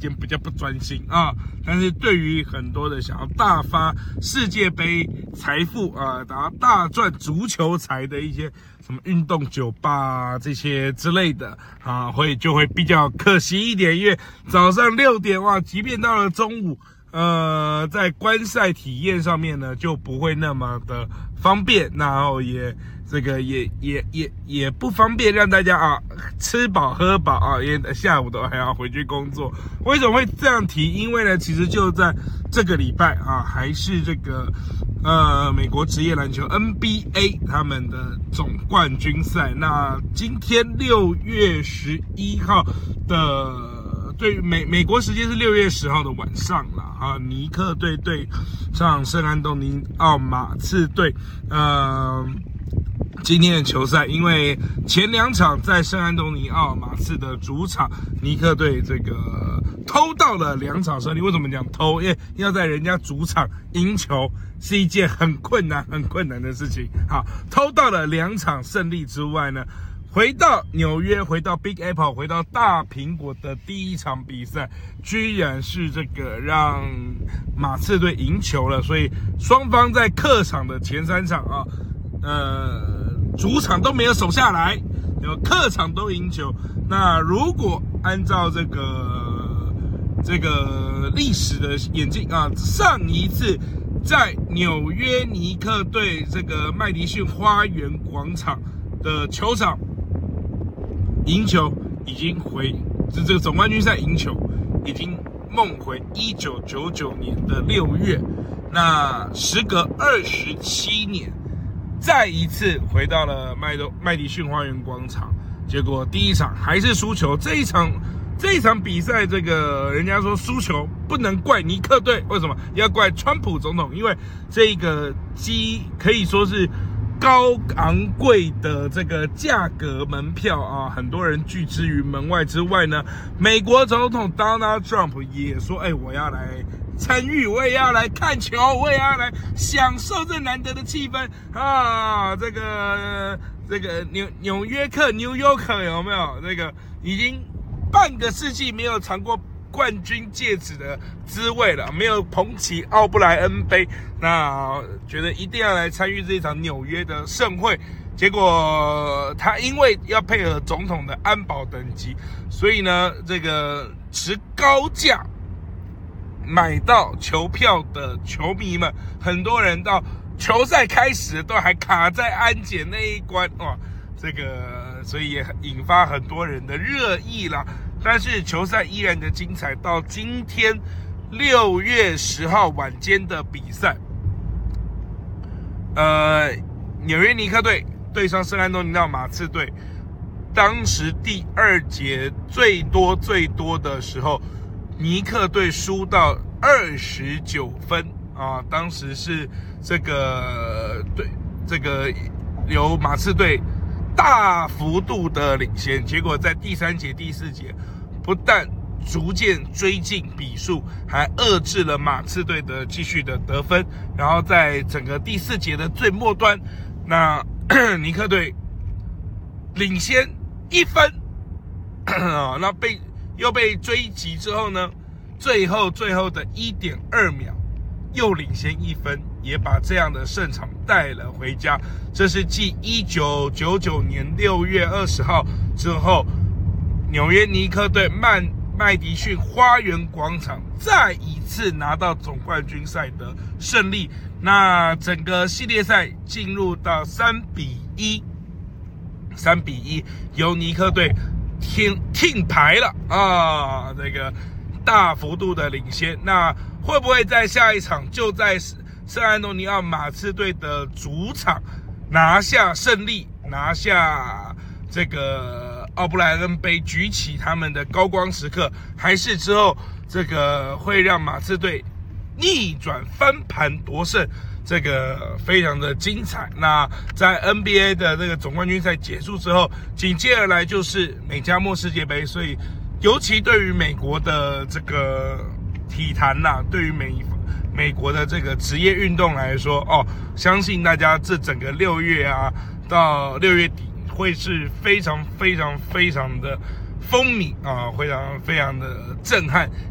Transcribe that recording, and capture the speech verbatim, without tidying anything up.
间比较不专心啊。但是对于很多的想要大发世界杯财富啊，然后大赚足球财的一些什么运动酒吧啊这些之类的啊，会就会比较可惜一点，因为早上六点哇，即便到了中午。呃，在观赛体验上面呢，就不会那么的方便，然后也这个也也也也不方便让大家啊吃饱喝饱啊，因为下午都还要回去工作。为什么会这样提？因为呢，其实就在这个礼拜啊，还是这个呃美国职业篮球 N B A 他们的总冠军赛。那今天六月十一号的。对美美国时间是六月十号的晚上啦，啊，尼克队对上圣安东尼奥马刺队，呃，今天的球赛，因为前两场在圣安东尼奥马刺的主场，尼克队这个偷到了两场胜利。为什么讲偷？因为要在人家主场赢球是一件很困难、很困难的事情。好，偷到了两场胜利之外呢？回到纽约，回到 Big Apple， 回到大苹果的第一场比赛，居然是这个让马刺队赢球了。所以双方在客场的前三场啊，呃，主场都没有守下来，有客场都赢球。那如果按照这个这个历史的演进啊，上一次在纽约尼克队这个麦迪逊花园广场的球场。赢球已经回，这这个总冠军赛赢球已经梦回一九九九年的六月，那时隔二十七年，再一次回到了麦都麦迪逊花园广场，结果第一场还是输球。这一场这一场比赛，这个人家说输球不能怪尼克队，为什么要怪川普总统？因为这个基可以说是。高昂贵的这个价格门票啊，很多人拒之于门外之外呢。美国总统 Donald Trump 也说：“哎，我要来参与，我也要来看球，我也要来享受这难得的气氛啊！”这个这个纽纽约客 New Yorker 有没有？这个已经半个世纪没有尝过。冠军戒指的滋味了，没有捧起奥布莱恩杯，那觉得一定要来参与这一场纽约的盛会。结果他因为要配合总统的安保等级，所以呢，这个持高价买到球票的球迷们，很多人到球赛开始都还卡在安检那一关哇，这个所以也引发很多人的热议啦。但是球赛依然的精彩，到今天六月十号晚间的比赛，呃，纽约尼克队对上圣安东尼奥马刺队，当时第二节最多最多的时候，尼克队输到二十九分啊，当时是这个对这个由马刺队大幅度的领先，结果在第三节、第四节。不但逐渐追进比数，还遏制了马刺队的继续的得分。然后在整个第四节的最末端，那尼克队领先一分，啊，那被又被追击之后呢，最后最后的一点二秒又领先一分，也把这样的胜场带了回家。这是继一九九九年六月二十号之后。纽约尼克队曼麦迪逊花园广场再一次拿到总冠军赛的胜利，那整个系列赛进入到三比一，三比一由尼克队听听牌了啊，这个大幅度的领先。那会不会在下一场就在圣安东尼奥马刺队的主场拿下胜利，拿下这个？奥布莱恩杯举起他们的高光时刻，还是之后这个会让马刺队逆转翻盘夺胜，这个非常的精彩。那在 N B A 的这个总冠军赛结束之后，紧接而来就是美加墨世界杯，所以尤其对于美国的这个体坛呐、啊，对于美美国的这个职业运动来说，哦，相信大家这整个六月啊到六月底。会是非常非常非常的风靡啊，非常非常的震撼，